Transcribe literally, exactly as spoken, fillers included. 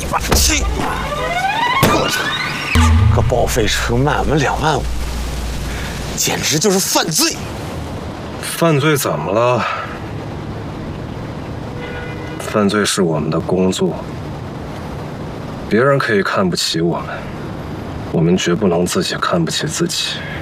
气！可报废车卖我们两万五，简直就是犯罪！ 犯罪怎么了？犯罪是我们的工作，别人可以看不起我们，我们绝不能自己看不起自己。